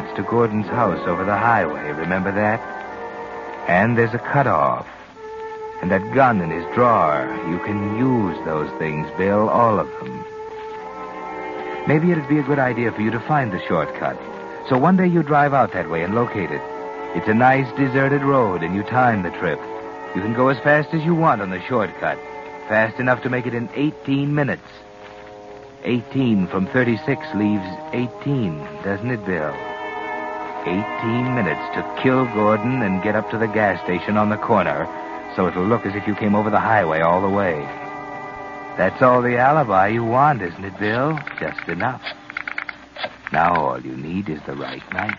leads to Gordon's house over the highway. Remember that? And there's a cutoff. And that gun in his drawer. You can use those things, Bill, all of them. Maybe it'd be a good idea for you to find the shortcut. So one day you drive out that way and locate it. It's a nice deserted road, and you time the trip. You can go as fast as you want on the shortcut. Fast enough to make it in 18 minutes. 18 from 36 leaves 18, doesn't it, Bill? 18 minutes to kill Gordon and get up to the gas station on the corner, so it'll look as if you came over the highway all the way. That's all the alibi you want, isn't it, Bill? Just enough. Now all you need is the right night.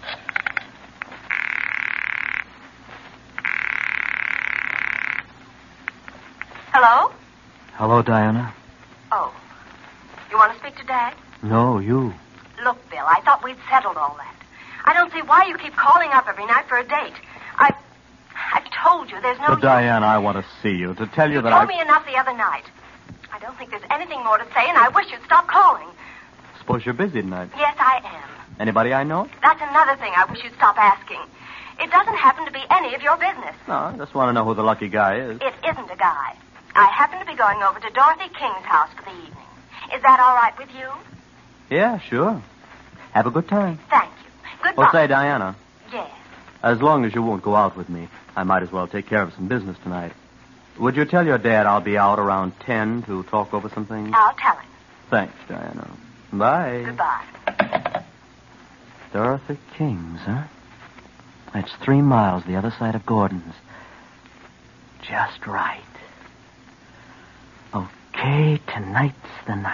Hello? Hello, Diana. Oh. You want to speak to Dad? No, you. Look, Bill, I thought we'd settled all that. I don't see why you keep calling up every night for a date. I've told you there's no But, Diana, I want to see you, to tell you that told me enough the other night. I don't think there's anything more to say, and I wish you'd stop calling. Suppose you're busy tonight. Yes, I am. Anybody I know? That's another thing I wish you'd stop asking. It doesn't happen to be any of your business. No, I just want to know who the lucky guy is. It isn't a guy. I happen to be going over to Dorothy King's house for the evening. Is that all right with you? Yeah, sure. Have a good time. Thank you. Goodbye. Well, say, Diana, Yes. as long as you won't go out with me, I might as well take care of some business tonight. Would you tell your dad I'll be out around 10 to talk over some things? I'll tell him. Thanks, Diana. Bye. Goodbye. Dorothy King's, huh? That's 3 miles the other side of Gordon's. Just right. Okay, tonight's the night.